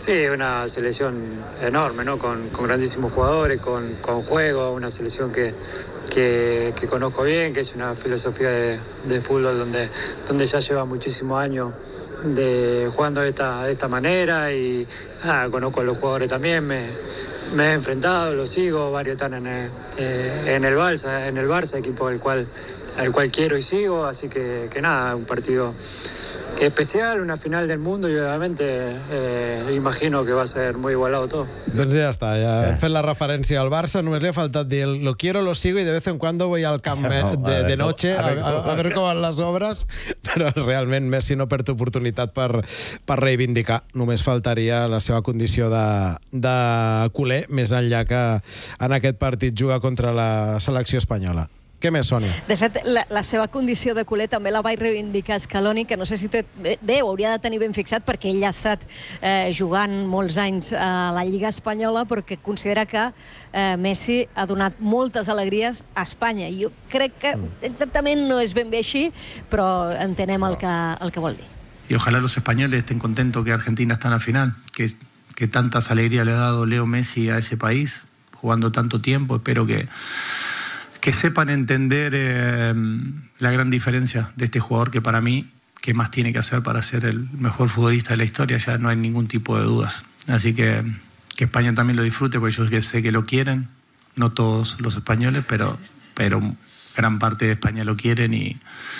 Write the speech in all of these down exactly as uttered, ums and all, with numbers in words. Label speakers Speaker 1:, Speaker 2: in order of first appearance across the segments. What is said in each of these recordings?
Speaker 1: Sí, una selección enorme, ¿no? Con, con grandísimos jugadores, con, con juego, una selección que, que, que conozco bien, que es una filosofía de, de fútbol donde, donde ya lleva muchísimos años de jugando de esta, de esta manera y ah, conozco a los jugadores también, me, me he enfrentado, los sigo, varios están en el, eh, en el Barça, en el Barça, equipo al cual, al cual quiero y sigo, así que, que nada, un partido especial, una final del mundo y obviamente eh, imagino que va a ser muy igualado todo.
Speaker 2: Doncs ja està, ja hem fet la referència al Barça, només li ha faltat dir lo quiero, lo sigo y de vez en cuando voy al camp de, de noche a, a, a ver com van les obres, però realment Messi no perd oportunitat per, per reivindicar. Només faltaria la seva condició de, de culer, més enllà que en aquest partit juga contra la selecció espanyola. Què més, Sònia?
Speaker 3: De fet, la, la seva condició de culer també la vaig reivindicar Scaloni, que no sé si té... Bé, ho hauria de tenir ben fixat, perquè ell ha estat eh, jugant molts anys a la Lliga Espanyola, perquè considera que eh, Messi ha donat moltes alegries a Espanya. Jo crec que exactament no és ben bé així, però entenem el que, el que vol dir.
Speaker 4: Y ojalá los españoles estén contentos que Argentina está en la final, que, que tantas alegrías le ha dado Leo Messi a ese país, jugando tanto tiempo. Espero que... que sepan entender eh, la gran diferencia de este jugador que para mí, que más tiene que hacer para ser el mejor futbolista de la historia, ya no hay ningún tipo de dudas. Así que que España también lo disfrute, porque yo sé que lo quieren, no todos los españoles, pero, pero gran parte de España lo quieren y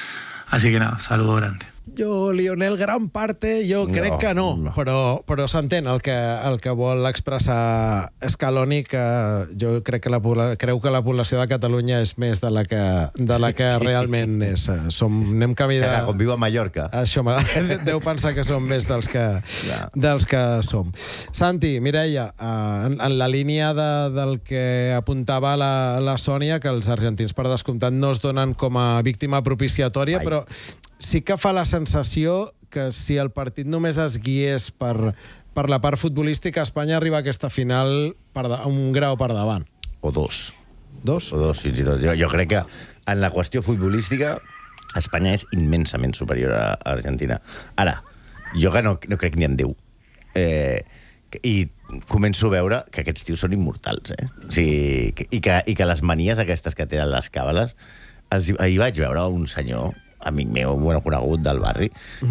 Speaker 4: así que nada, saludo grande.
Speaker 2: Jo, Lionel, gran parte, jo crec no, que no, no. però, però s'entén el que, el que vol expressar Scaloni, que jo crec que la, creu que la població de Catalunya és més de la que, de la que sí. realment és. Som, anem camí de...
Speaker 5: Com viu a Mallorca.
Speaker 2: Això deu pensar que som més dels que, no. dels que som. Santi, Mireia, en, en la línia de, del que apuntava la, la Sònia, que els argentins per descomptat no es donen com a víctima propiciatòria, Ai. però sí que fa la sensació que si el partit només es guiés per, per la part futbolística, Espanya arriba a aquesta final per de, un grau per davant.
Speaker 5: O dos.
Speaker 2: Dos?
Speaker 5: O dos, fins i tot. Jo, jo crec que en la qüestió futbolística Espanya és immensament superior a Argentina. Ara, jo que no, no crec ni en Déu. Eh, I començo a veure que aquests tios són immortals, eh? O sigui, i, que, i que les manies aquestes que tenen les càbales... Els, ahir vaig veure un senyor, amic meu, bueno, conegut del barri,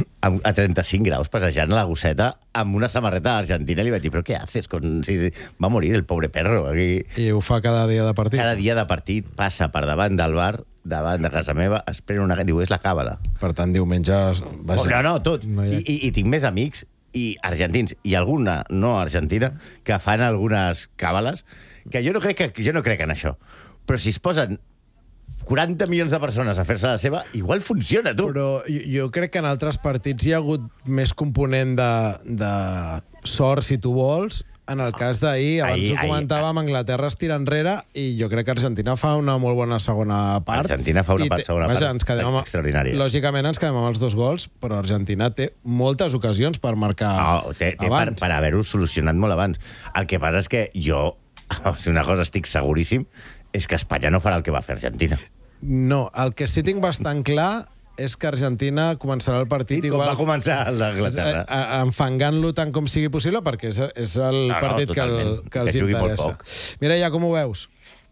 Speaker 5: a trenta-cinc graus passejant a la gosseta amb una samarreta argentina. Li vaig dir, però què haces? Con... Sí, sí. Va morir el pobre perro. Aquí.
Speaker 2: I ho fa cada dia de partit?
Speaker 5: Cada dia de partit passa per davant del bar, davant de casa meva, espera una... Diu, és la càbala.
Speaker 2: Per tant, diumenge... Vaja,
Speaker 5: oh, no, no, tot. No ha... I, i, I tinc més amics i argentins, i alguna no argentina, que fan algunes càbales, que jo no crec, que, jo no crec en això. Però si es posen quaranta milions de persones a fer-se la seva, igual funciona, tu.
Speaker 2: Però jo, jo crec que en altres partits hi ha hagut més component de, de sort, si tu vols. En el cas d'ahir, abans ahir, ho comentàvem, ahir, Anglaterra es tira enrere i jo crec que Argentina fa una molt bona segona part.
Speaker 5: Argentina fa una
Speaker 2: te,
Speaker 5: segona
Speaker 2: vaja,
Speaker 5: part
Speaker 2: amb,
Speaker 5: extraordinària.
Speaker 2: Lògicament ens quedem amb els dos gols, però Argentina té moltes ocasions per marcar
Speaker 5: no, té, té abans. Per, per haver-ho solucionat molt abans. El que passa és que jo, si una cosa estic seguríssim, és que Espanya no farà el que va fer Argentina.
Speaker 2: No, el que sí tinc bastant clar és que Argentina començarà el partit
Speaker 5: sí,
Speaker 2: igual...
Speaker 5: Com va començar l'Anglaterra.
Speaker 2: Enfangant-lo tant com sigui possible, perquè és, és el no, partit no, que, el, que els
Speaker 5: que
Speaker 2: interessa. Mireia, com ho veus?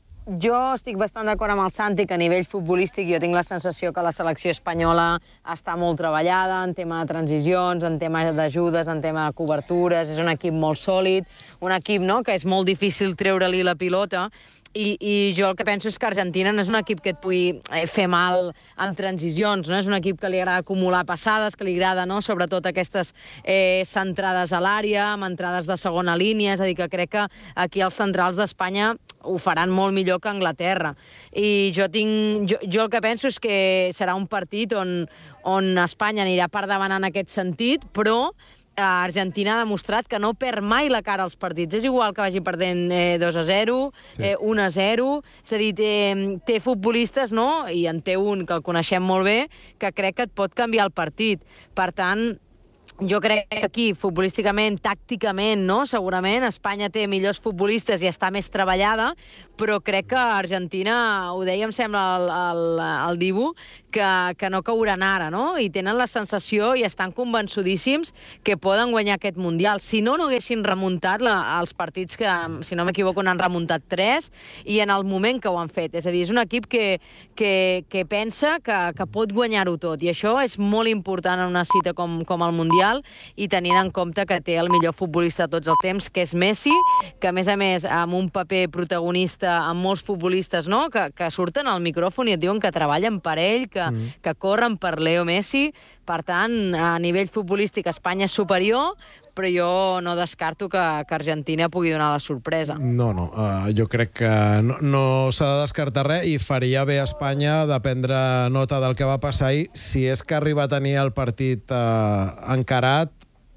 Speaker 6: Jo estic bastant d'acord amb el Santi que a nivell futbolístic jo tinc la sensació que la selecció espanyola està molt treballada en tema de transicions, en tema d'ajudes, en tema de cobertures. És un equip molt sòlid, un equip no, que és molt difícil treure-li la pilota. I, I jo el que penso és que Argentina no és un equip que et pugui fer mal en transicions, no? És un equip que li agrada acumular passades, que li agrada, no?, sobretot aquestes eh, centrades a l'àrea, amb entrades de segona línia, és a dir, que crec que aquí els centrals d'Espanya ho faran molt millor que Anglaterra. I jo, tinc, jo, jo el que penso és que serà un partit on, on Espanya anirà per davant en aquest sentit, però Argentina ha demostrat que no perd mai la cara als partits. És igual que vagi perdent eh, dos a zero, sí. eh, un a zero, és a dir, té, té futbolistes, no?, i en té un que el coneixem molt bé, que crec que et pot canviar el partit. Per tant, jo crec que aquí, futbolísticament, tàcticament, no? Segurament Espanya té millors futbolistes i està més treballada, però crec que Argentina, ho deia, em sembla, el, el, el Dibu, que, que no cauran ara, no? I tenen la sensació i estan convençudíssims que poden guanyar aquest Mundial. Si no, no haguessin remuntat la, els partits que, si no m'equivoco, n'han remuntat tres, i en el moment que ho han fet. És a dir, és un equip que, que, que pensa que, que pot guanyar-ho tot, i això és molt important en una cita com, com el Mundial, i tenint en compte que té el millor futbolista de tots els temps, que és Messi, que a més a més amb un paper protagonista amb molts futbolistes, no?, que, que surten al micròfon i et diuen que treballen per ell, que, mm. que corren per Leo Messi. Per tant, a nivell futbolístic Espanya és superior, però jo no descarto que, que Argentina pugui donar la sorpresa.
Speaker 2: No, no, uh, jo crec que no, no s'ha de descartar res, i faria bé a Espanya de prendre nota del que va passar ahir. Si és que arriba a tenir el partit uh, encarat,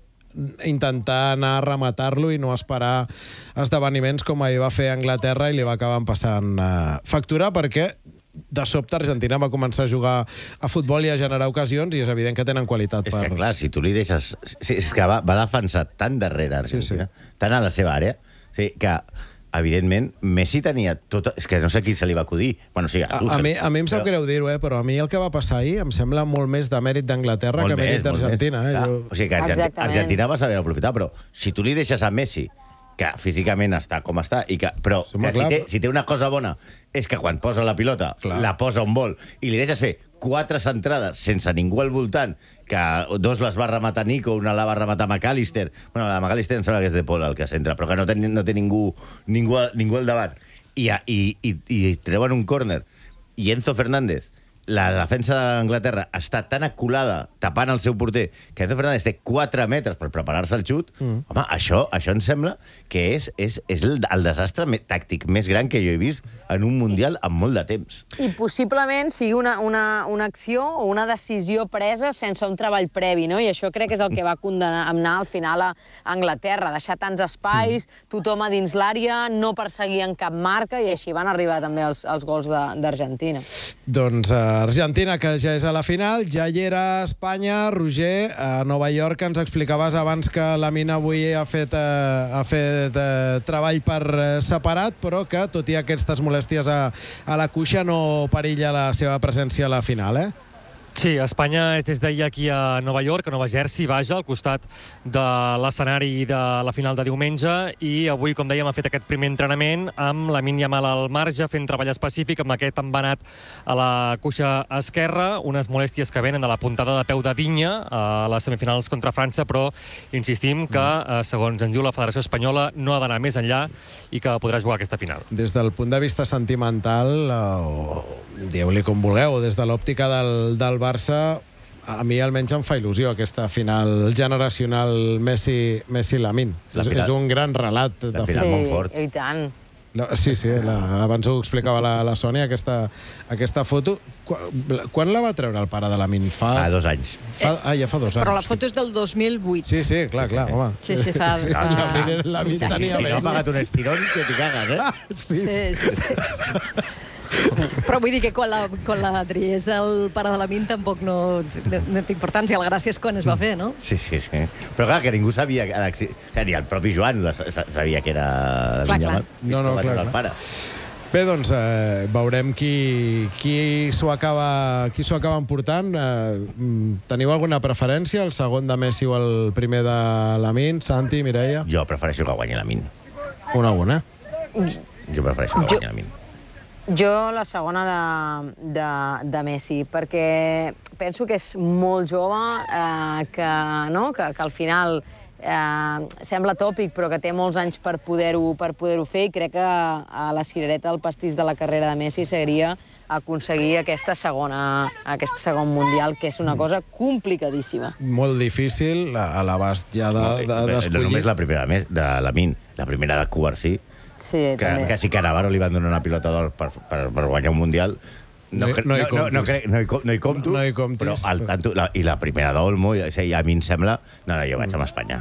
Speaker 2: intentar anar a rematar-lo i no esperar esdeveniments com ahir va fer Anglaterra i li va acabar passant uh, factura, perquè de sobte Argentina va començar a jugar a futbol i a generar ocasions, i és evident que tenen qualitat.
Speaker 5: És
Speaker 2: per...
Speaker 5: que, clar, si tu li deixes... Sí, és que va, va defensar tan darrere Argentina, sí, sí. tan a la seva àrea, sí, que, evidentment, Messi tenia tot... És que no sé qui se li va acudir. Bueno, sí, a, tu,
Speaker 2: a, a, mi, a mi em sap però... greu dir-ho, eh, però a mi el que va passar ahir em sembla molt més de mèrit d'Anglaterra que mèrit d'Argentina. Eh, jo...
Speaker 5: O sigui que Argentina, Argentina va saber aprofitar, però si tu li deixes a Messi, que físicament està com està, i que, però sí, que si, té, si té una cosa bona és que quan posa la pilota, clar. la posa on vol, i li deixes fer quatre centrades sense ningú al voltant, que dos les va rematar Nico, una la va rematar McAllister, bueno, la McAllister em sembla que és de Paul el que centra, però que no té, no té ningú, ningú, ningú al davant, i, i, i, i treuen un córner, i Enzo Fernández, la defensa d'Anglaterra està tan aculada tapant el seu porter que Enzo Fernández té quatre metres per preparar-se el xut. Mm. Home, això, això em sembla que és, és, és el, el desastre tàctic més gran que jo he vist en un Mundial en molt de temps.
Speaker 6: I possiblement sigui una, una, una acció o una decisió presa sense un treball previ, no? I això crec que és el que va condemnar al final a Anglaterra, deixar tants espais, mm. tothom a dins l'àrea, no perseguir en cap marca, i així van arribar també els, els gols d'Argentina.
Speaker 2: Doncs uh, Argentina, que ja és a la final, ja hi era Espanya. Roger, a Nova York ens explicaves abans que la Mina avui ha fet, eh, ha fet eh, treball per separat, però que, tot i aquestes molèsties a, a la cuixa, no perilla la seva presència a la final, eh?
Speaker 7: Sí, Espanya és des d'ahir aquí a Nova York, a Nova Jersey, vaja, al costat de l'escenari de la final de diumenge, i avui, com dèiem, ha fet aquest primer entrenament amb Lamine Yamal al marge, fent treball específic amb aquest embenat a la cuixa esquerra, unes molèsties que venen de la puntada de peu de Vinya a les semifinals contra França, però insistim que, segons ens diu la Federació Espanyola, no ha d'anar més enllà i que podrà jugar aquesta final.
Speaker 2: Des del punt de vista sentimental, o dieu-li com vulgueu, des de l'òptica del, del Barça, a mi almenys em fa il·lusió aquesta final generacional Messi-Lamine. És, és un gran relat.
Speaker 5: La final
Speaker 6: sí,
Speaker 5: molt fort.
Speaker 6: I tant.
Speaker 2: No, sí, sí, la, abans ho explicava la, la Sònia, aquesta, aquesta foto. Quan, quan la va treure el pare de Lamine? Fa...
Speaker 5: Fa dos anys.
Speaker 2: Fa, ah, ja fa dos anys.
Speaker 3: Però la foto és del dos mil vuit.
Speaker 2: Sí, sí, clar, clar, home.
Speaker 3: Sí, sí, fa...
Speaker 2: Sí,
Speaker 3: fa...
Speaker 2: Lamine, Lamine
Speaker 5: Si
Speaker 2: tenia
Speaker 5: no ha pagat un estirón, que t'hi cagues, eh?
Speaker 2: Sí,
Speaker 3: Sí, sí, sí. Però vull dir que quan la, quan la triés el pare de Lamine tampoc no, no, no té importància. La gràcia és quan es va fer, no?
Speaker 5: Sí, sí, sí. Però clar, que ningú sabia... Que, o sigui, ni el propi Joan sabia que era...
Speaker 3: Clar, clar.
Speaker 2: No, no, clar, clar. Bé, doncs, eh, veurem qui, qui s'ho acaba, qui s'ho acaba emportant. Eh, teniu alguna preferència, el segon de Messi o el primer de Lamine? Santi, Mireia?
Speaker 5: Jo prefereixo que guanyi Lamine.
Speaker 2: Una a una?
Speaker 5: Jo prefereixo que guanyi Lamine.
Speaker 6: Jo la segona de, de, de Messi, perquè penso que és molt jove, eh, que, no? que, que al final eh, sembla tòpic, però que té molts anys per poder-ho per poder-ho fer, i crec que a la cirereta del pastís de la carrera de Messi seria aconseguir aquesta segona, aquest segon Mundial, que és una cosa complicadíssima.
Speaker 2: Molt difícil, a l'abast ja d'escollir. De, de,
Speaker 5: no només la primera de Lamine, la primera de Cubarsí,
Speaker 6: Sí,
Speaker 5: que, que si Cannavaro li van donar una pilota d'or per, per, per guanyar un Mundial, No,
Speaker 2: No hi- no hi
Speaker 5: no, no, no,
Speaker 2: comptis.
Speaker 5: crec, no, hi, co- no hi compto,
Speaker 2: No hi comptis,
Speaker 5: però al
Speaker 2: però-
Speaker 5: tanto, la, i la primera d'Olmo, o sigui, a mi em sembla... No, no, jo vaig amb Espanya.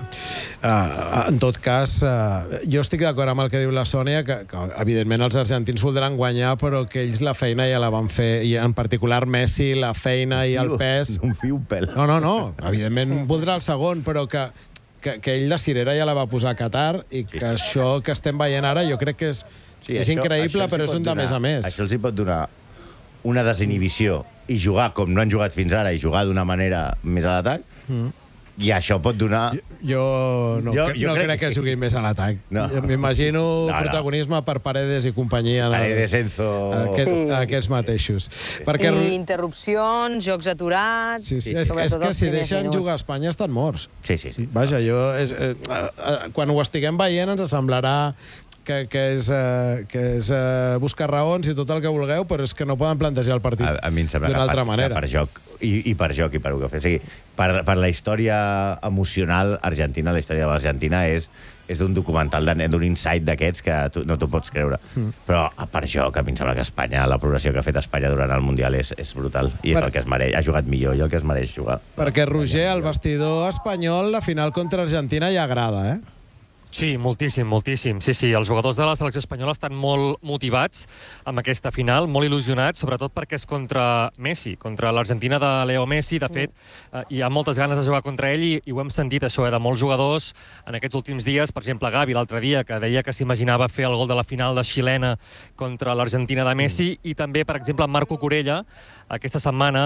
Speaker 2: Uh, en tot cas, uh, jo estic d'acord amb el que diu la Sònia, que, que evidentment els argentins voldran guanyar, però que ells la feina ja la van fer, i en particular Messi, la feina i el pes...
Speaker 5: No em fio un pèl.
Speaker 2: No, no, no, evidentment voldrà el segon, però que, que, que ell la cirera ja la va posar a Qatar i que això que estem veient ara jo crec que és,
Speaker 5: Sí,
Speaker 2: és
Speaker 5: això-
Speaker 2: increïble,
Speaker 5: això els hi
Speaker 2: però és
Speaker 5: pot
Speaker 2: un de
Speaker 5: donar-
Speaker 2: més a més.
Speaker 5: Això els hi pot donar una desinhibició i jugar com no han jugat fins ara i jugar d'una manera més a l'atac, mm. i això pot donar...
Speaker 2: Jo no,
Speaker 5: Jo-
Speaker 2: jo,
Speaker 5: jo
Speaker 2: no
Speaker 5: crec
Speaker 2: crec que
Speaker 5: que-
Speaker 2: juguin més a l'atac.
Speaker 5: No.
Speaker 2: M'imagino
Speaker 5: No, no.
Speaker 2: protagonisme per Paredes i companyia. en el-
Speaker 5: Paredes, Enzo...
Speaker 2: Aquest,
Speaker 6: Sí.
Speaker 2: Aquests mateixos. Perquè...
Speaker 6: I interrupcions, jocs aturats...
Speaker 2: Sí, sí,
Speaker 5: Sí,
Speaker 2: és,
Speaker 5: sí.
Speaker 2: que, és
Speaker 6: sobretot
Speaker 2: que
Speaker 6: els
Speaker 2: si
Speaker 6: primers
Speaker 2: deixen
Speaker 6: minuts.
Speaker 2: jugar a Espanya estan morts.
Speaker 5: Sí, sí, sí.
Speaker 2: Vaja, jo... És, eh, eh, quan ho estiguem veient ens semblarà que, que és, eh, que és eh, buscar raons i tot el que vulgueu, però és que no poden plantejar el partit
Speaker 5: A, a mi em sembla que
Speaker 2: d'una
Speaker 5: per,
Speaker 2: altra
Speaker 5: que
Speaker 2: manera.
Speaker 5: per joc, i, i per joc i per ho que fer. O sigui, per, per la història emocional argentina, la història de l'Argentina és, és d'un documental, de- d'un insight d'aquests que tu, no t'ho pots creure. Mm. Però a per joc, a mi em sembla que Espanya, la progressió que ha fet Espanya durant el Mundial és, és brutal. I és
Speaker 2: Per-
Speaker 5: el que es mereix. Ha jugat millor i el que es mereix jugar.
Speaker 2: Perquè, Roger, al vestidor espanyol, la final contra Argentina ja agrada, eh?
Speaker 7: Sí, moltíssim, moltíssim. Sí, sí, els jugadors de la selecció espanyola estan molt motivats amb aquesta final, molt il·lusionats, sobretot perquè és contra Messi, contra l'Argentina de Leo Messi. De fet, eh, hi ha moltes ganes de jugar contra ell i, i ho hem sentit, això, eh, de molts jugadors en aquests últims dies. Per exemple, Gavi, l'altre dia, que deia que s'imaginava fer el gol de la final de xilena contra l'Argentina de Messi, i també, per exemple, Marco Corella, aquesta setmana,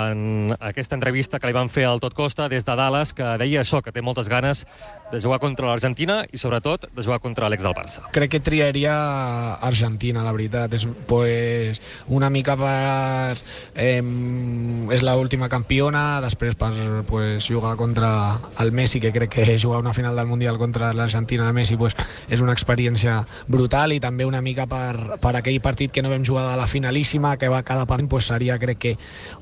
Speaker 7: en aquesta entrevista que li van fer al Tot Costa des de Dallas, que deia això, que té moltes ganes de jugar contra l'Argentina i, sobretot, de jugar contra l'ex del Barça.
Speaker 8: Crec que triaria Argentina, la veritat. És pues, una mica per... Eh, és l'última campiona, després per pues, jugar contra el Messi, que crec que jugar una final del Mundial contra l'Argentina de Messi pues, és una experiència brutal, i també una mica per, per aquell partit que no vam jugar de la finalíssima, que va cada partit, pues, seria crec que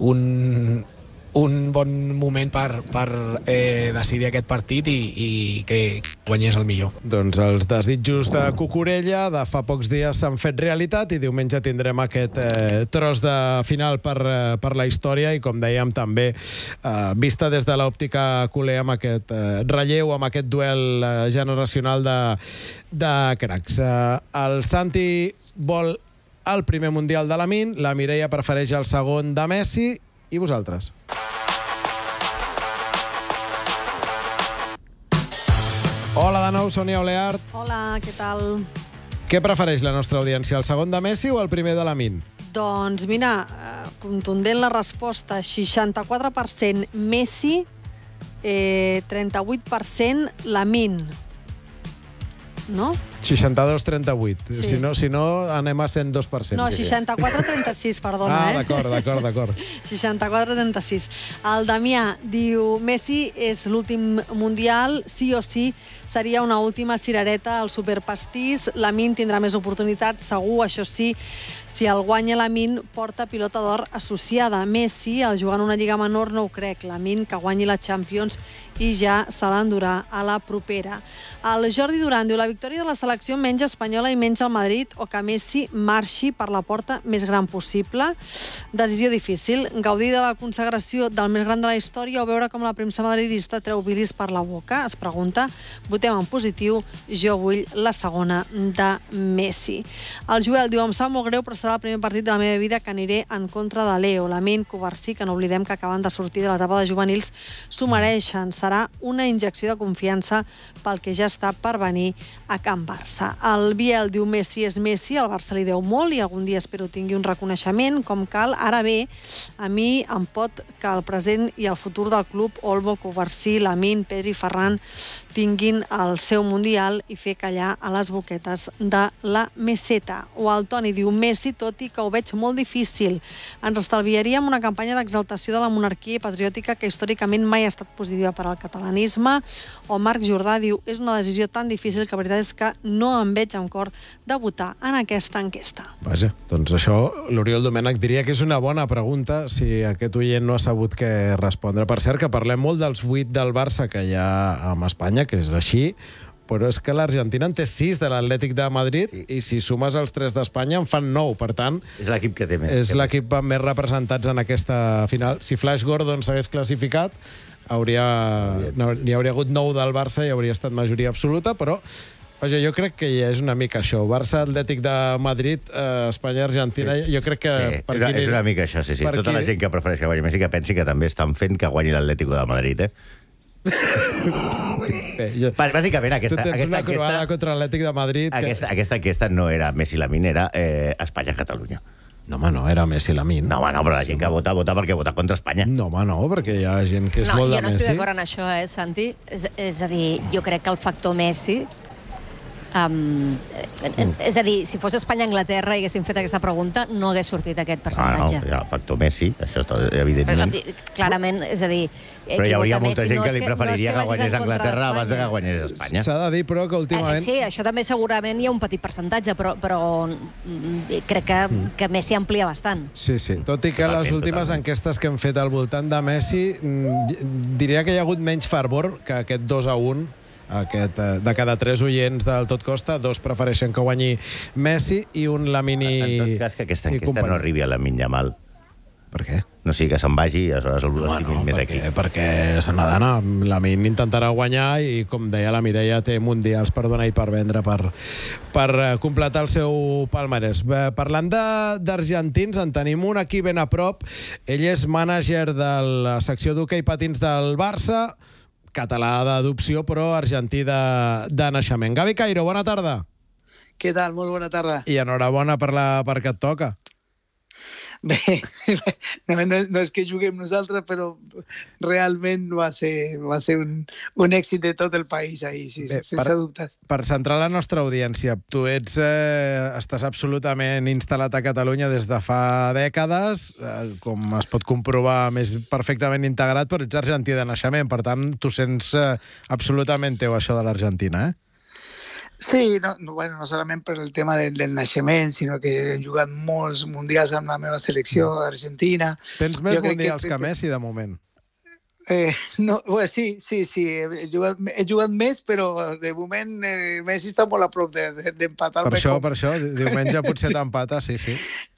Speaker 8: un... un bon moment per, per eh, decidir aquest partit i, i que guanyés el millor.
Speaker 2: Doncs els desitjos de Cucurella de fa pocs dies s'han fet realitat i diumenge tindrem aquest eh, tros de final per, eh, per la història i, com dèiem, també eh, vista des de l'òptica culer amb aquest eh, relleu, amb aquest duel eh, generacional de, de cracs. Eh, el Santi vol el primer Mundial de Lamine, la Mireia prefereix el segon de Messi. I vosaltres? Hola de nou, Sònia Oleart.
Speaker 9: Hola, què tal?
Speaker 2: Què prefereix la nostra audiència, el segon de Messi o el primer de Lamine?
Speaker 9: Doncs mira, eh, contundent la resposta, seixanta-quatre per cent Messi, eh, trenta-vuit per cent Lamine. No?
Speaker 2: seixanta-dos trenta-vuit.
Speaker 9: Sí.
Speaker 2: Si, no, si no, anem a cent dos per cent.
Speaker 9: No, seixanta-quatre trenta-sis, perdona,
Speaker 2: Ah,
Speaker 9: eh?
Speaker 2: d'acord, d'acord, d'acord.
Speaker 9: seixanta-quatre trenta-sis. El Damià diu, Messi és l'últim Mundial, sí o sí seria una última cirereta al superpastís. Lamine tindrà més oportunitats, segur, això sí. Si el guanya Lamine, porta pilota d'or associada. Messi, al jugar en una lliga menor, no ho crec. Lamine, que guanyi la Champions i ja se l'endurà a la propera. El Jordi Duran diu, la victòria de la selecció menys espanyola i menys al Madrid, o que Messi marxi per la porta més gran possible. Decisió difícil. Gaudir de la consagració del més gran de la història o veure com la premsa madridista treu bilis per la boca? Es pregunta. Votem en positiu. Jo vull la segona de Messi. El Joel diu, em sap molt greu, però serà el primer partit de la meva vida que aniré en contra de Leo. Lamine, Covarsí, que no oblidem que acaben de sortir de l'etapa de juvenils, s'ho mereixen. Serà una injecció de confiança pel que ja està per venir a Can Barça. El Biel diu, Messi és Messi, el Barça li deu molt i algun dia espero tingui un reconeixement com cal. Ara bé, a mi em pot que el present i el futur del club, Olmo, Covarsí, Lamine, Pedri, Ferran, tinguin el seu Mundial i fer callar a les boquetes de la meseta. O el Toni diu, Messi, tot i que ho veig molt difícil. Ens estalviaríem una campanya d'exaltació de la monarquia patriòtica que històricament mai ha estat positiva per al catalanisme. O Marc Jordà diu, és una decisió tan difícil que la veritat és que no em veig amb cor de votar en aquesta enquesta.
Speaker 2: Vaja, doncs això, l'Oriol Domènech diria que és una bona pregunta si aquest oient no ha sabut què respondre. Per cert, que parlem molt dels vuit del Barça que hi ha amb Espanya, que és així, però és que l'Argentina en té sis de l'Atlètic de Madrid sí. i si sumes els tres d'Espanya en fan nou, per tant...
Speaker 5: És l'equip que té més.
Speaker 2: És l'equip amb més representats en aquesta final. Si Flash Gordon s'hagués classificat, hauria, n'hi hauria hagut nou del Barça i hauria estat majoria absoluta, però vaja, jo crec que ja és una mica això. Barça, Atlètic de Madrid, eh, Espanya, Argentina, sí. jo crec que...
Speaker 5: Sí, per és, és una mica això, sí, sí. Tota qui... la gent que prefereix que guanyi Messi que pensi que també estan fent que guanyi l'Atlético de Madrid, eh?
Speaker 2: Bé, jo...
Speaker 5: Bàsicament, aquesta...
Speaker 2: Tu tens
Speaker 5: aquesta,
Speaker 2: una croada
Speaker 5: aquesta,
Speaker 2: contra l'Atlètic de Madrid...
Speaker 5: Aquesta,
Speaker 2: que...
Speaker 5: aquesta enquesta no era Messi-Lamin, era eh, Espanya-Catalunya.
Speaker 2: No, home, no, era Messi-Lamin.
Speaker 5: No, home, no, però la gent que vota, vota perquè vota contra Espanya.
Speaker 2: No, home, no, perquè hi ha gent que és
Speaker 3: no,
Speaker 2: molt de Messi.
Speaker 3: No, jo no estic d'acord en això, eh, Santi. És, és a dir, jo crec que el factor Messi... Um, mm. És a dir, si fos Espanya-Anglaterra i haguéssim fet aquesta pregunta, no hagués sortit aquest percentatge.
Speaker 5: Ah, no, ja, el factor Messi, això està evidentment.
Speaker 3: Clarament, és a dir...
Speaker 5: Però hi hauria molta gent que li preferiria que guanyés Anglaterra abans que guanyés Espanya.
Speaker 2: S'ha de dir, però, que últimament...
Speaker 3: Eh, sí, això també segurament hi ha un petit percentatge, però, però crec que, que Messi amplia bastant.
Speaker 2: Sí, sí. Tot i que totalment, les últimes totalment. enquestes que hem fet al voltant de Messi, diria que hi ha hagut menys fervor que aquest dos a un. Aquest, de cada tres oients del Tot Costa, dos prefereixen que guanyi Messi i un Lamini...
Speaker 5: En tot cas, que aquesta enquesta no arribi a Lamine Yamal.
Speaker 2: Per què?
Speaker 5: No sigui que se'n vagi i aleshores el estimin no, més
Speaker 2: perquè,
Speaker 5: aquí.
Speaker 2: Perquè se n'ha d'anar. Lamine intentarà guanyar i, com deia la Mireia, té mundials per donar i per vendre per, per completar el seu palmarès. Parlant d'argentins, en tenim un aquí ben a prop. Ell és mànager de la secció d'hoquei patins del Barça, català d'adopció, però argentí de, de naixement. Gavi Cairo, bona tarda.
Speaker 10: Què tal? Molt bona tarda.
Speaker 2: I enhorabona per la perquè et toca.
Speaker 10: Bé, no, no, no és que juguem nosaltres, però realment va ser, va ser un, un èxit de tot el país ahir, sí, Bé, sense per, dubtes.
Speaker 2: Per centrar la nostra audiència, tu ets, eh, estàs absolutament instal·lat a Catalunya des de fa dècades, eh, com es pot comprovar més perfectament integrat, però ets argentí de naixement, per tant, tu sents eh, absolutament teu això de l'Argentina, eh?
Speaker 10: Sí, no, no, bueno, no solament per el tema del, del naixement, sinó que he jugat molts mundials amb la meva selecció argentina.
Speaker 2: Tens més mundials que, que Messi, de moment.
Speaker 10: Eh, no, bueno, sí, sí, sí, he jugat, he jugat més, però de moment eh, Messi està molt a prop d'empatar-me.
Speaker 2: De, per això,
Speaker 10: com...
Speaker 2: per això, diumenge potser sí. t'empata, sí, sí.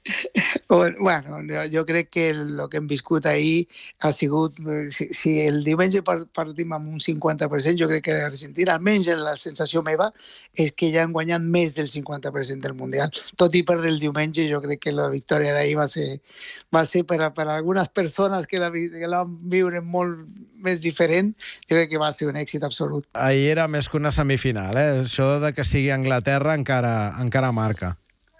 Speaker 10: Bueno, jo crec que el que hem viscut ahir ha sigut... Si, si el diumenge partim amb un cinquanta per cent, jo crec que l'Argentina, almenys la sensació meva, és que ja han guanyat més del cinquanta per cent del Mundial. Tot i perdre el diumenge, jo crec que la victòria d'ahir va ser, va ser per a, per a algunes persones que la, que la van viure molt més diferent, jo crec que va ser un èxit absolut.
Speaker 2: Ahir era més que una semifinal, eh? Això de que sigui Anglaterra encara, encara marca.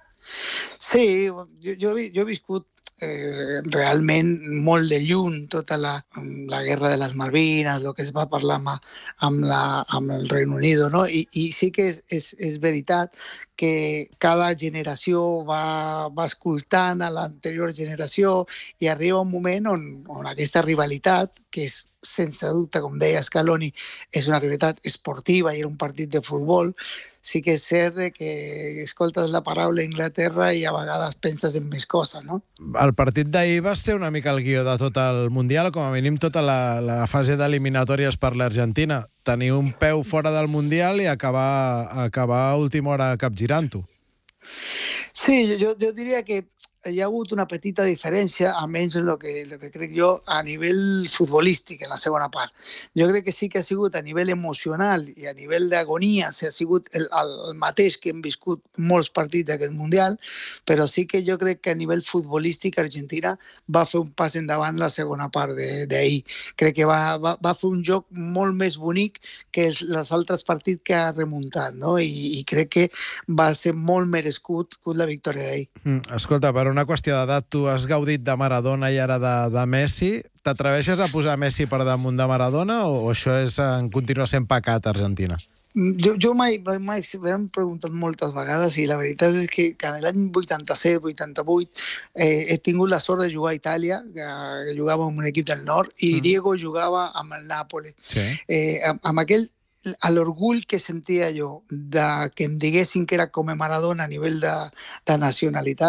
Speaker 10: Sí, jo, jo, jo he viscut eh, realment molt de lluny tota la, la guerra de les Malvines, el que es va parlar amb, amb, la, amb el Regne Unit, no? I, i sí que és, és, és veritat que cada generació va, va escoltant a l'anterior generació i arriba un moment on, on aquesta rivalitat, que és sense dubte, com deia Scaloni, és una rivalitat esportiva i era un partit de futbol, sí que és cert que escoltes la paraula Inglaterra i a vegades penses en més coses, no?
Speaker 2: El partit d'ahir va ser una mica el guió de tot el Mundial, com a mínim tota la, la fase d'eliminatòries per l'Argentina. Tenir un peu fora del Mundial i acabar, acabar a última hora capgirant-ho.
Speaker 10: Sí, jo, jo diria que hi ha hagut una petita diferència, almenys en el que, lo que crec jo, a nivell futbolístic, en la segona part. Jo crec que sí que ha sigut a nivell emocional i a nivell d'agonia, ha sigut el, el mateix que hem viscut molts partits d'aquest Mundial, però sí que jo crec que a nivell futbolístic Argentina va fer un pas endavant la segona part d'ahir. Crec que va, va, va fer un joc molt més bonic que els, els altres partits que ha remuntat, no? I, i crec que va ser molt merescut la victòria d'ahir.
Speaker 2: Mm, escolta, per una qüestió d'edat, tu has gaudit de Maradona i ara de, de Messi. T'atreveixes a posar Messi per damunt de Maradona o, o això és, en continua sent pecat a Argentina?
Speaker 10: Jo, jo mai, mai m'han preguntat moltes vegades i la veritat és que, que l'any vuitanta-set vuitanta-vuit eh, he tingut la sort de jugar a Itàlia, que, que jugava amb un equip del nord, i mm. Diego jugava amb el Nàpolis. Sí. Eh, amb, amb aquell a l'orgull que sentia jo de que em diguessin que era com a Maradona a nivell de, de nacionalitat,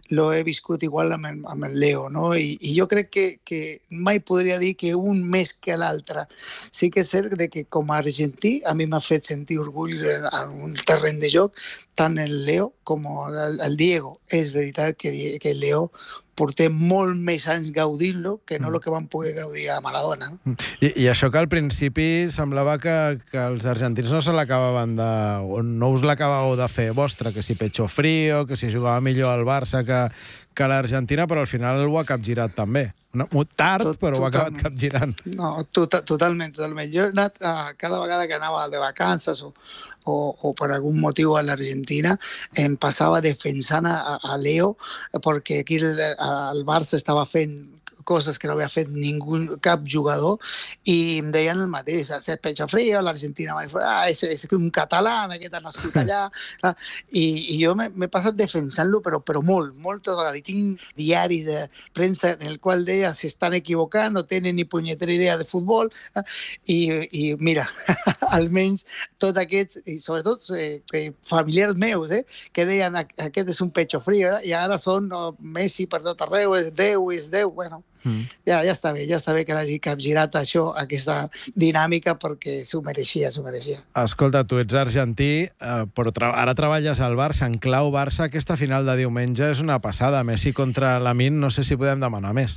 Speaker 10: lo he viscut igual amb el, amb el Leo, no? I, i jo crec que, que mai podria dir que un més que l'altre. Sí que és cert de que com a argentí a mi m'ha fet sentir orgull en un terreny de joc, tant el Leo com el, el Diego. És veritat que, que el Leo portem molt més anys gaudint-lo que no el que vam poder gaudir a Maradona. No?
Speaker 2: I, I això que al principi semblava que, que els argentins no se l'acabaven de... o no us l'acabàveu de fer vostre, que si pecho frío, que si jugava millor al Barça que, que l'Argentina, però al final ho ha capgirat també. No, tard, Tot, però ho ha acabat capgirant.
Speaker 10: No, tot, totalment, totalment. Jo he anat, uh, cada vegada que anava de vacances o O, o per algun motiu a l'Argentina, em passava defensant a, a Leo perquè aquí el, el Barça estava fent coses que no havia fet ningú, cap jugador, i em deien el mateix, és pecho frío, l'Argentina va dir, ah, és, és un català, aquest ha nascut allà, i, i jo m'he passat defensant-lo, però, però molt, moltes vegades, i tinc diaris de premsa en el qual deia si estan equivocant, no tenen ni punyetera idea de futbol, i, i mira, almenys tots aquests, i sobretot eh, familiars meus, eh, que deien aquest és un pecho frío, eh, i ara són no, Messi per tot arreu, és Déu, és Déu, bueno, Mm. Ja, ja està bé, ja està bé que l'hagi capgirat això, aquesta dinàmica, perquè s'ho mereixia, s'ho mereixia.
Speaker 2: Escolta, tu ets argentí, eh, però tra ara treballes al Barça, en clau Barça. Aquesta final de diumenge és una passada. Messi contra Lamine, no sé si podem demanar més.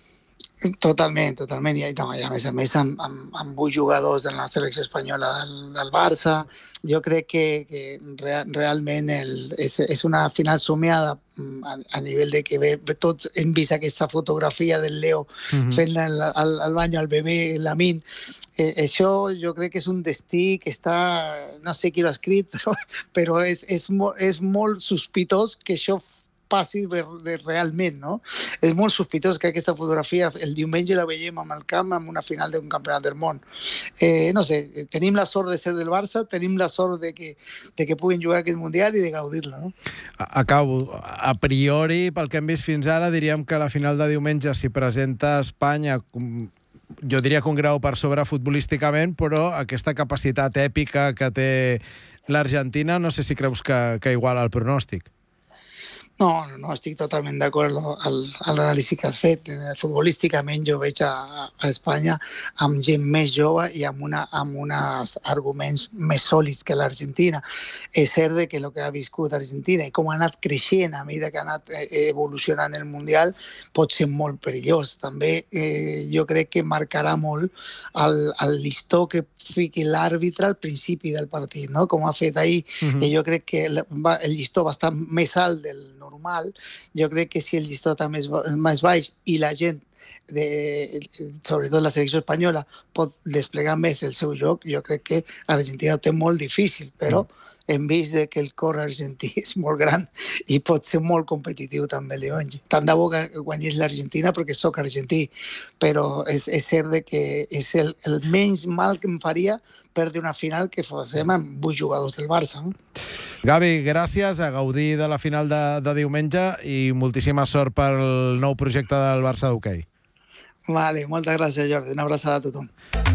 Speaker 10: Totalment, totalment. I, no, i a més a més, amb, amb, amb vuit jugadors en la selecció espanyola del, del Barça, jo crec que, que real, realment el, és, és una final somiada a, a nivell de que bé, tots hem vist aquesta fotografia del Leo mm-hmm. fent al, al, al bany al bebè Lamine. Eh, això jo crec que és un destí que està, no sé qui l'ha escrit, però, però és, és, mo, és molt sospitós que això passi realment, no? És molt sospitós que aquesta fotografia el diumenge la veiem amb el camp en una final d'un campionat del món. Eh, no sé, tenim la sort de ser del Barça, tenim la sort de que, de que puguin jugar aquest Mundial i de gaudir-lo, no?
Speaker 2: Acabo. A priori, pel que hem vist fins ara, diríem que la final de diumenge s'hi presenta a Espanya, jo diria que un grau per sobre futbolísticament, però aquesta capacitat èpica que té l'Argentina, no sé si creus que, que iguala el pronòstic.
Speaker 10: No, no, estic totalment d'acord amb l'anàlisi que has fet. Futbolísticament jo veig a, a Espanya amb gent més jove i amb, una, amb uns arguments més sòlids que l'Argentina. És cert que el que ha viscut Argentina i com ha anat creixent a mesura que ha anat evolucionant el Mundial pot ser molt perillós. També eh, jo crec que marcarà molt el, el llistó que fiqui l'àrbitre al principi del partit, no? Com ha fet ahir. Uh-huh. I jo crec que el, el llistó va estar més alt del normal. Jo crec que si el llistó està més, més baix i la gent, de, sobretot la selecció espanyola, pot desplegar més el seu joc, jo crec que Argentina ho té molt difícil, però mm. hem vist que el cor argentí és molt gran i pot ser molt competitiu també el diumenge. Tant de bo que guanyés l'Argentina perquè sóc argentí, però és, és cert que és el, el menys mal que em faria perdre una final que fosem amb vuit jugadors del Barça. No?
Speaker 2: Gavi, gràcies, a gaudir de la final de, de diumenge i moltíssima sort pel nou projecte del Barça d'hoquei.
Speaker 10: Vale, moltes gràcies, Jordi. Una abraçada a tothom.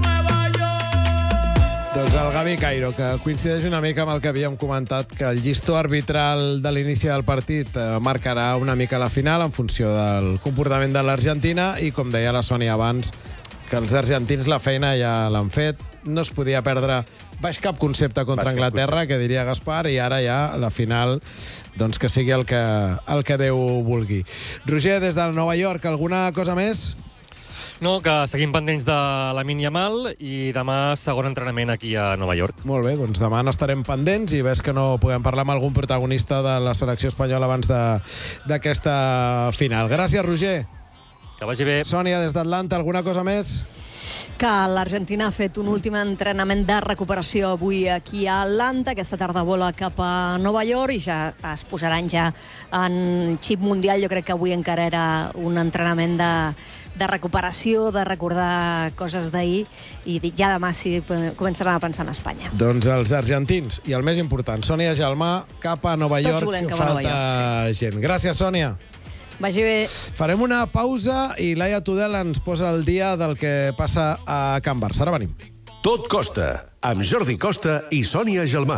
Speaker 2: Doncs el Gavi Cairo, que coincideix una mica amb el que havíem comentat, que el llistó arbitral de l'inici del partit marcarà una mica la final en funció del comportament de l'Argentina i, com deia la Sònia abans, que els argentins la feina ja l'han fet. No es podia perdre baix cap concepte contra baix Anglaterra, que diria Gaspar, i ara ja la final, doncs que sigui el que, el que Déu vulgui. Roger, des de Nova York, alguna cosa més?
Speaker 7: No, que seguim pendents de Lamine Yamal i demà segon entrenament aquí a Nova York.
Speaker 2: Molt bé, doncs demà n'estarem pendents i ves que no podem parlar amb algun protagonista de la selecció espanyola abans d'aquesta final. Gràcies, Roger.
Speaker 7: Que vagi bé.
Speaker 2: Sònia, des d'Atlanta, alguna cosa més?
Speaker 3: Que l'Argentina ha fet un últim entrenament de recuperació avui aquí a Atlanta. Aquesta tarda vola cap a Nova York i ja es posaran ja en xip mundial. Jo crec que avui encara era un entrenament de, de recuperació, de recordar coses d'ahir, i ja demà sí començaran a pensar en Espanya.
Speaker 2: Doncs els argentins, i el més important, Sònia Gelmà, cap a Nova York.
Speaker 3: Tots volem cap
Speaker 2: a
Speaker 3: Nova York,
Speaker 2: sí. Gent. Gràcies, Sònia.
Speaker 3: Vagi bé.
Speaker 2: Farem una pausa i Laia Tudel ens posa el dia del que passa a Can Barça. Ara venim.
Speaker 11: Tot costa, amb Jordi Costa i Sònia Gelmà.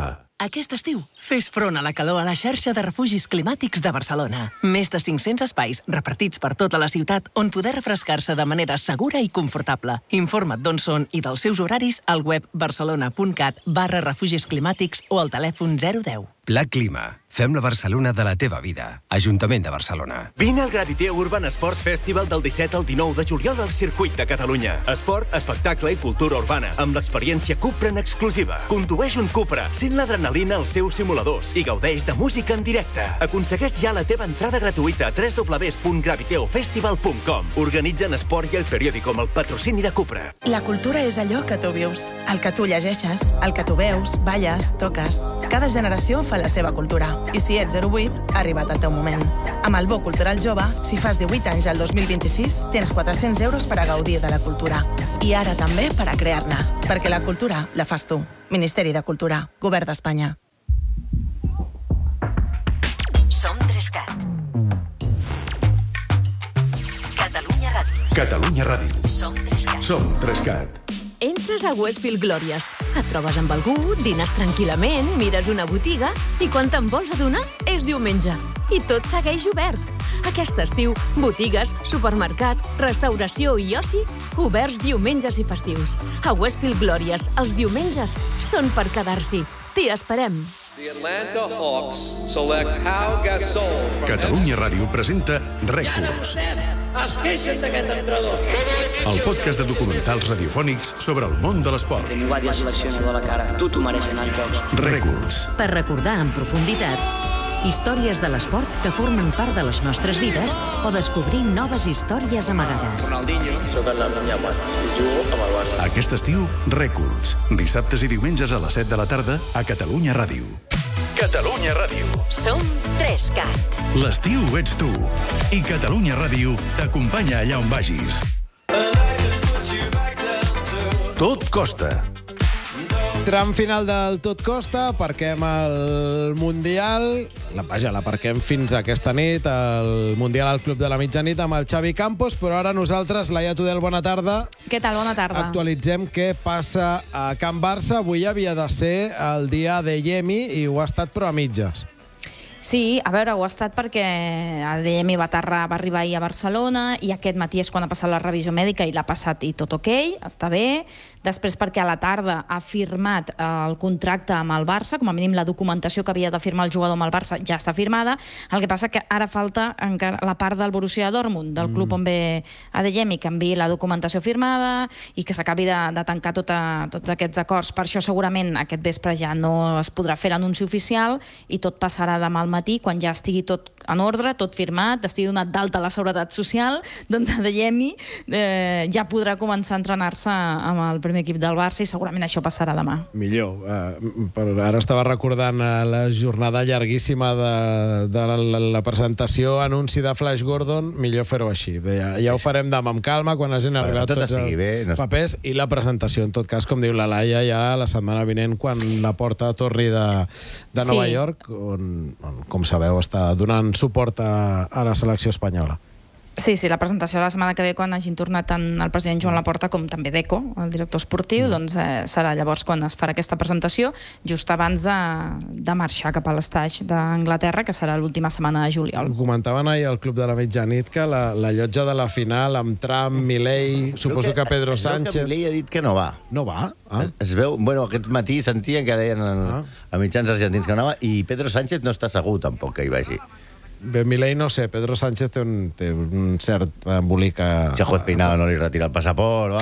Speaker 11: Aquest estiu, fes front a la calor a la xarxa de refugis climàtics de Barcelona. Més de cinc-cents espais repartits per tota la ciutat on poder refrescar-se de manera segura i confortable. Informa't d'on són i dels seus horaris al web barcelona.cat barra refugis climàtics o al telèfon zero deu.
Speaker 12: Pla Clima. Fem la Barcelona de la teva vida. Ajuntament de Barcelona.
Speaker 13: Vine al Graviteo Urban Sports Festival del disset al dinou de juliol al Circuit de Catalunya. Esport, espectacle i cultura urbana, amb l'experiència Cupra en exclusiva. Condueix un Cupra, sent l'adrenalina als seus simuladors i gaudeix de música en directe. Aconsegueix ja la teva entrada gratuïta a w w w punt graviteo festival punt com. Organitzen Esport i el periòdico amb el patrocini de Cupra.
Speaker 14: La cultura és allò que tu vius, el que tu llegeixes, el que tu veus, balles, toques. Cada generació fa la seva cultura. I si ets zero vuit, ha arribat el teu moment. Amb el Bo Cultural Jove, si fas divuit anys al dos mil vint-i-sis, tens quatre-cents euros per a gaudir de la cultura. I ara també per a crear-ne. Perquè la cultura la fas tu. Ministeri de Cultura. Govern d'Espanya.
Speaker 11: Som tres cat. Catalunya Ràdio.
Speaker 12: Catalunya Ràdio.
Speaker 11: Som tres cat.
Speaker 12: Som tres cat.
Speaker 15: Entres a Westfield Glòries. Et trobes amb algú, dines tranquil·lament, mires una botiga i quan te'n vols adonar és diumenge. I tot segueix obert. Aquest estiu, botigues, supermercat, restauració i oci, oberts diumenges i festius. A Westfield Glòries, els diumenges són per quedar-s'hi. T'hi esperem.
Speaker 16: The Atlanta Hawks select Pau Gasol.
Speaker 12: Catalunya Ràdio presenta Rècords.
Speaker 16: Es queixen d'aquest entrenador.
Speaker 12: El podcast de documentals radiofònics sobre el món de l'esport.
Speaker 17: Tenir guàrdia seleccionador a la cara. Tu t'ho mereixen als jocs.
Speaker 12: Rècords.
Speaker 11: Per recordar en profunditat històries de l'esport que formen part de les nostres vides o descobrir noves històries amagades.
Speaker 17: Ronaldinho. Soc el Ronaldinho. Jugo amb el Barça.
Speaker 12: Aquest estiu, Rècords. Dissabtes i diumenges a les set de la tarda a Catalunya Ràdio. Catalunya Ràdio.
Speaker 15: Som tres cat.
Speaker 12: L'estiu ets tu. I Catalunya Ràdio t'acompanya allà on vagis. Tot costa.
Speaker 2: Tram final del Tot Costa, aparquem el Mundial, la, vaja, l'aparquem fins aquesta nit, el Mundial al Club de la Mitjanit amb el Xavi Campos, però ara nosaltres, Laia Tudel, bona tarda.
Speaker 18: Què tal? Bona tarda.
Speaker 2: Actualitzem què passa a Can Barça. Avui havia de ser el dia de Yemi i ho ha estat però a mitges.
Speaker 18: Sí, a veure, ho ha estat perquè el D M va, aterrar, va arribar ahir a Barcelona i aquest matí és quan ha passat la revisió mèdica i l'ha passat i tot ok, està bé. Després perquè a la tarda ha firmat el contracte amb el Barça, com a mínim la documentació que havia de firmar el jugador amb el Barça ja està firmada. El que passa que ara falta encara la part del Borussia Dortmund, del club on ve Adeyemi, que enviï la documentació firmada i que s'acabi de, de tancar tota, tots aquests acords. Per això segurament aquest vespre ja no es podrà fer l'anunci oficial i tot passarà demà al matí, quan ja estigui tot en ordre, tot firmat, estigui donat d'alta a la Seguretat Social, doncs Adeyemi eh, ja podrà començar a entrenar-se amb el primer equip del Barça i segurament això passarà demà.
Speaker 2: Millor. Uh, però ara estava recordant uh, la jornada llarguíssima de, de la, la presentació, anunci de Flash Gordon, millor fer-ho així. Ja, ja ho farem demà amb calma, quan la gent ha arribat tots els bé, no... papers, i la presentació, en tot cas, com diu la Laia, ja la setmana vinent, quan la porta torri de, de Nova sí. York, on, on com sabeu, està donant suport a, a la selecció espanyola.
Speaker 18: Sí, sí, la presentació de la setmana que ve, quan hagin tornat tant el president Joan Laporta com també Deco, el director esportiu, mm. doncs eh, serà llavors quan es farà aquesta presentació, just abans de, de marxar cap a l'estatge d'Anglaterra, que serà l'última setmana de juliol. Comentaven
Speaker 2: ahir al Club de la Mitjanit que la, la llotja de la final amb Trump, Milei, suposo que, que Pedro Sánchez...
Speaker 5: Crec que Milei ha dit que no va.
Speaker 2: No va? Ah.
Speaker 5: Es, es veu... Bueno, aquest matí sentien que deien ah. a mitjans argentins que no va, i Pedro Sánchez no està segur tampoc que hi vagi.
Speaker 2: Bé, Milei no sé, Pedro Sánchez té un, té un cert embolic a...
Speaker 5: Si a Juez Peinado no li retira el passaport o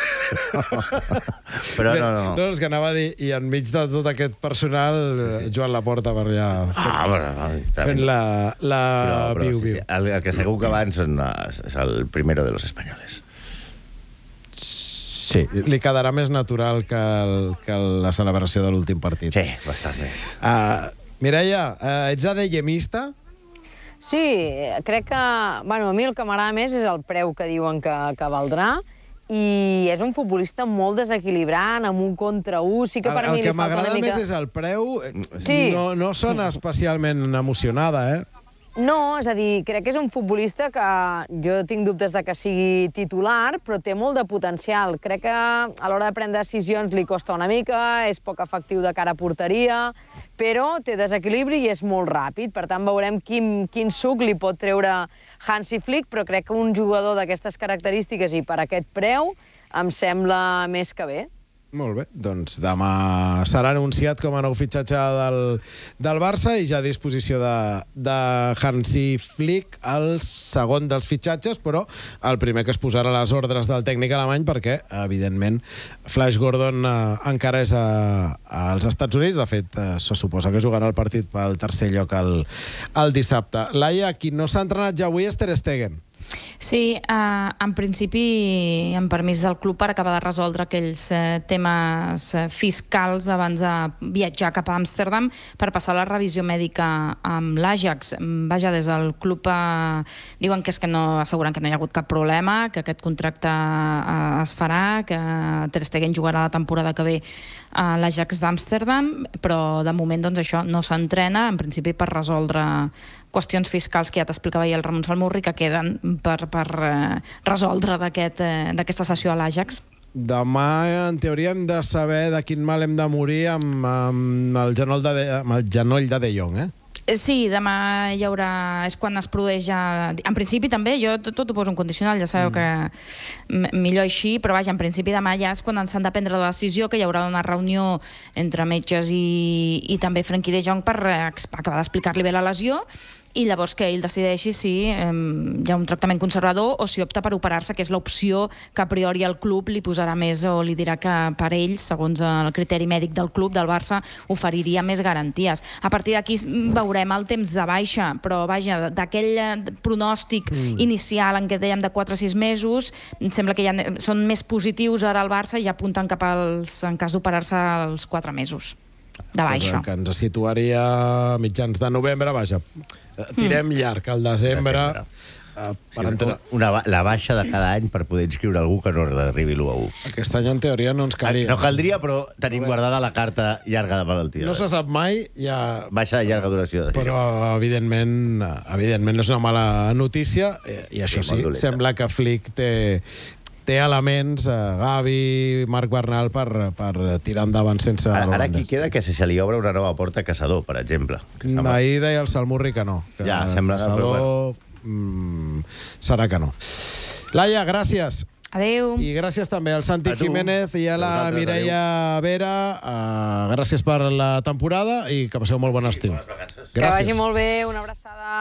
Speaker 5: alguna Però
Speaker 2: Bé,
Speaker 5: no, no.
Speaker 2: No, és que anava a dir, i enmig de tot aquest personal, sí. Joan Laporta per allà fent,
Speaker 5: ah, bueno,
Speaker 2: fent la, la
Speaker 5: però, però,
Speaker 2: viu,
Speaker 5: sí,
Speaker 2: viu.
Speaker 5: Sí. El, el que segur que van són, és el primero de los españoles.
Speaker 2: Sí, li quedarà més natural que, el, que la celebració de l'últim partit.
Speaker 5: Sí, bastant més.
Speaker 2: Uh, Mireia, uh, ets adeyemista?
Speaker 6: Sí, crec que... Bueno, a mi el que m'agrada més és el preu que diuen que, que valdrà, i és un futbolista molt desequilibrant, amb un contra u, sí que per
Speaker 2: el,
Speaker 6: mi
Speaker 2: el
Speaker 6: li falta una mica...
Speaker 2: El que m'agrada més és el preu.
Speaker 6: Sí.
Speaker 2: No, no sona especialment emocionada, eh?
Speaker 6: No, és a dir, crec que és un futbolista que jo tinc dubtes de que sigui titular, però té molt de potencial. Crec que a l'hora de prendre decisions li costa una mica, és poc efectiu de cara a porteria, però té desequilibri i és molt ràpid. Per tant, veurem quin, quin suc li pot treure Hansi Flick, però crec que un jugador d'aquestes característiques i per aquest preu em sembla més que bé.
Speaker 2: Molt bé, doncs demà serà anunciat com a nou fitxatge del, del Barça i ja a disposició de, de Hansi Flick, el segon dels fitxatges, però el primer que es posarà a les ordres del tècnic alemany perquè, evidentment, Flash Gordon eh, encara és a, als Estats Units. De fet, eh, se suposa que jugarà el partit pel tercer lloc el, el dissabte. Laia, qui no s'ha entrenat ja avui és Ter Stegen.
Speaker 18: Sí, eh, en principi, en permís del club per acabar de resoldre aquells eh, temes eh, fiscals abans de viatjar cap a Amsterdam per passar la revisió mèdica amb l'Ajax. Vaja, des del club eh, diuen que és que no, asseguren que no hi ha hagut cap problema, que aquest contracte eh, es farà, que Ter Stegen jugarà la temporada que ve a l'Ajax d'Amsterdam, però de moment doncs, això no s'entrena, en principi per resoldre qüestions fiscals que ja t'explicava ahir el Ramon Salmurri, que queden per, per eh, resoldre d'aquest, eh, d'aquesta sessió a l'Ajax.
Speaker 2: Demà, en teoria, hem de saber de quin mal hem de morir amb, amb, el, genoll de, amb el genoll de De Jong, eh?
Speaker 18: Sí, demà hi haurà... És quan es produeix ja... En principi també, jo tot, tot ho poso en condicional, ja sabeu mm. que millor així, però vaja, en principi demà ja és quan s'han de prendre la decisió, que hi haurà una reunió entre metges i, i també Frenkie de Jong per acabar d'explicar-li bé la lesió i llavors que ell decideixi si eh, hi ha un tractament conservador o si opta per operar-se, que és l'opció que a priori el club li posarà més o li dirà que per ell, segons el criteri mèdic del club, del Barça, oferiria més garanties. A partir d'aquí veurem el temps de baixa, però vaja, d'aquell pronòstic mm. inicial en què dèiem de quatre a sis mesos, em sembla que ja són més positius ara al Barça i ja apunten cap als, en cas d'operar-se, als quatre mesos de baixa.
Speaker 2: Que ens situaria a mitjans de novembre, vaja, tirem mm. llarg al desembre. Uh, per
Speaker 5: sí, entrar... una, la baixa de cada any per poder inscriure algú que no arribi l'u a u.
Speaker 2: Aquest any, en teoria, no ens calia.
Speaker 5: No caldria, però tenim guardada la carta llarga de malaltia.
Speaker 2: No se sap mai, ja...
Speaker 5: Baixa de llarga duració.
Speaker 2: Però, evidentment, evidentment no és una mala notícia, i això sí, sí sembla que Flick té... té elements, eh, Gavi, Marc Bernal, per, per tirar endavant sense...
Speaker 5: Ara, ara aquí queda que se se li obre una nova porta a Caçador, per exemple.
Speaker 2: Sembla... Ahir deia el Salmurri que no. Que
Speaker 5: ja, sembla...
Speaker 2: Caçador bueno. mm, serà que no. Laia, gràcies.
Speaker 18: Adéu.
Speaker 2: I gràcies també al Santi Jiménez i a la Mireia Vera. Uh, gràcies per la temporada i que passeu molt bon estiu.
Speaker 6: Gràcies. Que vagi molt bé, una abraçada.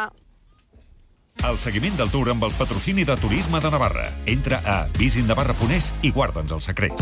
Speaker 12: El seguiment del Tour amb el patrocini de Turisme de Navarra. Entra a visit navarra punt es i guarda'ns el secret.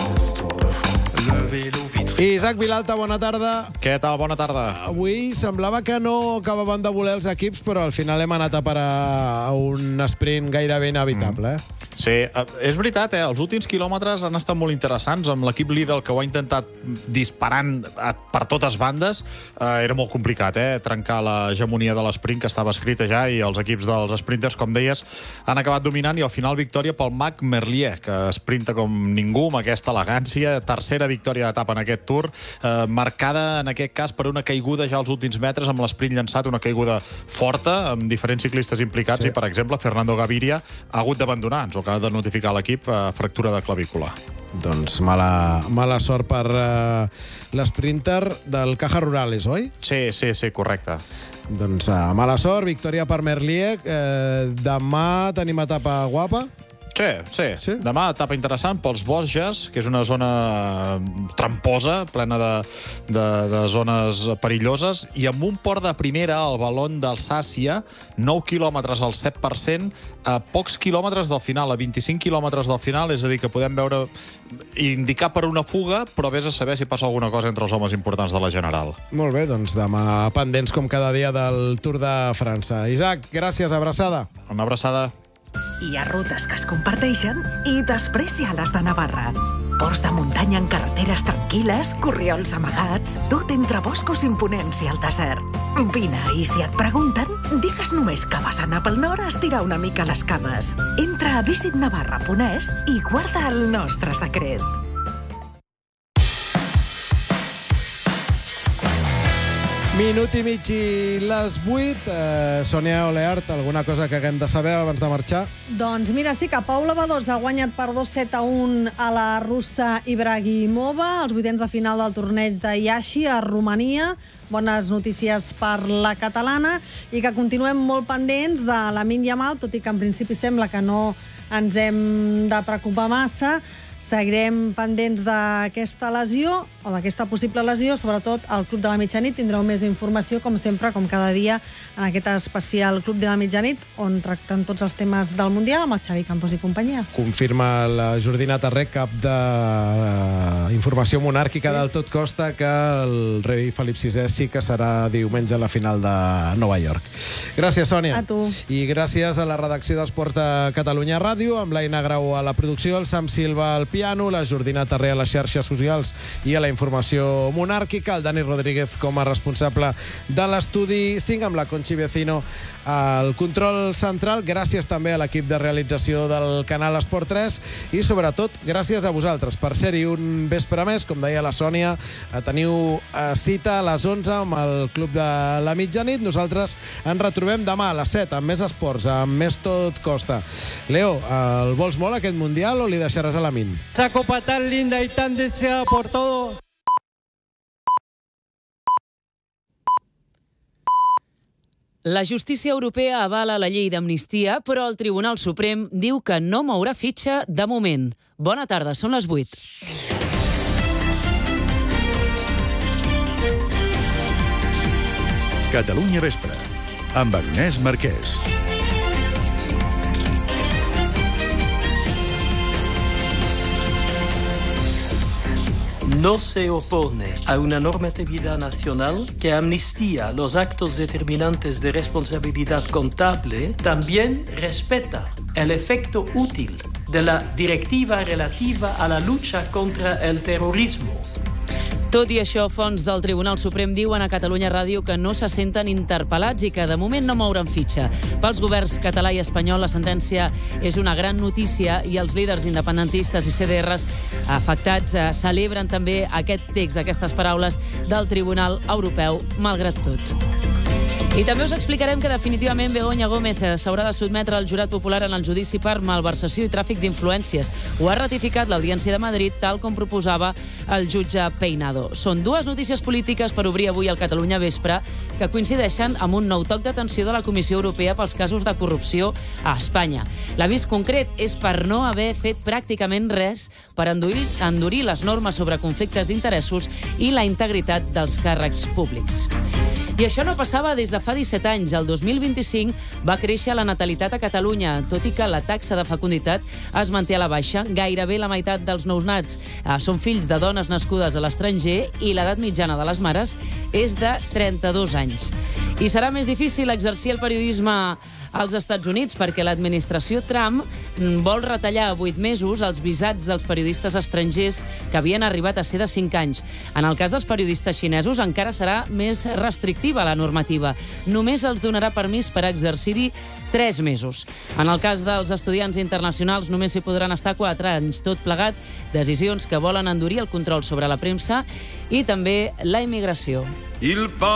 Speaker 2: Isaac Vilalta, bona tarda.
Speaker 19: Què tal? Bona tarda.
Speaker 2: Avui semblava que no acabaven de voler els equips, però al final hem anat a parar a un sprint gairebé inevitable, eh?
Speaker 19: Sí, és veritat, eh? Els últims quilòmetres han estat molt interessants, amb l'equip líder que ho ha intentat disparant per totes bandes. Eh, era molt complicat, eh? Trencar l'hegemonia de l'esprint que estava escrita ja, i els equips dels sprinters, com deies, han acabat dominant, i al final victòria pel Mac Merlier, que sprinta com ningú, amb aquesta elegància. Tercera victòria d'etapa en aquest Tour, eh, marcada en aquest cas per una caiguda ja als últims metres, amb l'esprint llançat, una caiguda forta, amb diferents ciclistes implicats, sí. I, per exemple, Fernando Gaviria ha hagut d'abandonar, ens ho acaba de notificar l'equip, eh, fractura de clavícula.
Speaker 2: Doncs mala, mala sort per uh, l'esprinter del Caja Rurales, oi?
Speaker 19: Sí, sí, sí, correcte.
Speaker 2: Doncs uh, mala sort, victòria per Merlier. Eh, demà tenim etapa guapa.
Speaker 19: Sí, sí, sí. Demà etapa interessant pels Borges, que és una zona tramposa, plena de, de, de zones perilloses, i amb un port de primera, el Balón d'Alsàcia, nou quilòmetres al set per cent, a pocs quilòmetres del final, a vint-i-cinc quilòmetres del final, és a dir, que podem veure, indicar per una fuga, però vés a saber si passa alguna cosa entre els homes importants de la General.
Speaker 2: Molt bé, doncs demà pendents com cada dia del Tour de França. Isaac, gràcies, abraçada.
Speaker 19: Una abraçada.
Speaker 20: Hi ha rutes que es comparteixen i després hi ha les de Navarra. Ports de muntanya en carreteres tranquil·les, corriols amagats, tot entre boscos imponents i el desert. Vine, i si et pregunten, digues només que vas anar pel nord a estirar una mica les cames. Entra a visit navarra punt es i guarda el nostre secret.
Speaker 2: Minut i mig i les vuit. Eh, Sònia Oleart, alguna cosa que haguem de saber abans de marxar?
Speaker 9: Doncs mira, sí que Paula Badosa ha guanyat per dos set a un a la russa Ibragimova, als vuitens de final del torneig de Iași a Romania. Bones notícies per la catalana i que continuem molt pendents de Lamine Yamal, tot i que en principi sembla que no ens hem de preocupar massa. Seguirem pendents d'aquesta lesió o d'aquesta possible lesió, sobretot al Club de la Mitjanit. Tindreu més informació, com sempre, com cada dia, en aquest especial Club de la Mitjanit, on tracten tots els temes del Mundial amb el Xavi Campos i companyia.
Speaker 2: Confirma la Jordina Tarré, cap de uh, informació monàrquica, sí, del tot costa, que el rei Felip sisè sí que serà diumenge a la final de Nova York. Gràcies, Sònia.
Speaker 9: A tu.
Speaker 2: I gràcies a la redacció d'Esports de Catalunya Ràdio, amb l'Aina Grau a la producció, el Sam Silva al piano, la Jordina Tarré a les xarxes socials i a la informació monàrquica, el Dani Rodríguez com a responsable de l'estudi cinc, amb la Conchi Vecino al control central. Gràcies també a l'equip de realització del canal Esport tres i, sobretot, gràcies a vosaltres per ser-hi un vespre més. Com deia la Sònia, teniu cita a les onze amb el Club de la Mitjanit. Nosaltres ens retrobem demà a les set amb més esports, amb més tot costa. Leo, el vols molt aquest Mundial o li deixaràs a Lamine?
Speaker 1: Esa copa tan linda y tan deseada por todos.
Speaker 21: La justícia europea avala la llei d'amnistia, però el Tribunal Suprem diu que no mourà fitxa de moment. Bona tarda, són les vuit.
Speaker 12: Catalunya Vespre, amb Agnès Marquès.
Speaker 22: No se opone a una normatividad nacional que amnistía los actos determinantes de responsabilidad contable, también respeta el efecto útil de la directiva relativa a la lucha contra el terrorismo.
Speaker 21: Tot i això, fonts del Tribunal Suprem diuen a Catalunya Ràdio que no se senten interpel·lats i que de moment no mouren fitxa. Pels governs català i espanyol, la sentència és una gran notícia i els líders independentistes i C D Rs afectats eh, celebren també aquest text, aquestes paraules del Tribunal Europeu, malgrat tot. I també us explicarem que definitivament Begoña Gómez s'haurà de sotmetre al jurat popular en el judici per malversació i tràfic d'influències. Ho ha ratificat l'Audiència de Madrid, tal com proposava el jutge Peinado. Són dues notícies polítiques per obrir avui al Catalunya Vespre que coincideixen amb un nou toc d'atenció de la Comissió Europea pels casos de corrupció a Espanya. L'avís concret és per no haver fet pràcticament res per endurir, endurir les normes sobre conflictes d'interessos i la integritat dels càrrecs públics. I això no passava des de fa disset anys. El dos mil vint-i-cinc va créixer la natalitat a Catalunya, tot i que la taxa de fecunditat es manté a la baixa. Gairebé la meitat dels nounats són fills de dones nascudes a l'estranger i l'edat mitjana de les mares és de trenta-dos anys. I serà més difícil exercir el periodisme als Estats Units perquè l'administració Trump vol retallar a vuit mesos els visats dels periodistes estrangers que havien arribat a ser de cinc anys. En el cas dels periodistes xinesos encara serà més restrictiva la normativa. Només els donarà permís per exercir-hi tres mesos. En el cas dels estudiants internacionals només hi podran estar quatre anys. Tot plegat, decisions que volen endurir el control sobre la premsa i també la immigració.
Speaker 23: Il